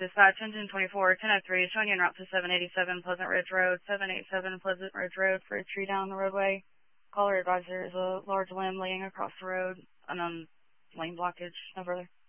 Dispatch engine 24, 1003, showing you en route to 787 Pleasant Ridge Road, 787 Pleasant Ridge Road for a tree down the roadway. Caller advisor is a large limb laying across the road, lane blockage. No further.